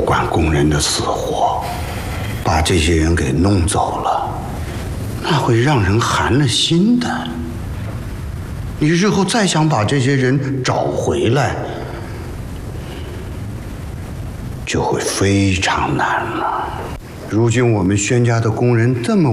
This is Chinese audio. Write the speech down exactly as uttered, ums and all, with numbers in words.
管工人的死活，把这些人给弄走了，那会让人寒了心的。你日后再想把这些人找回来，就会非常难了。如今我们宣家的工人这么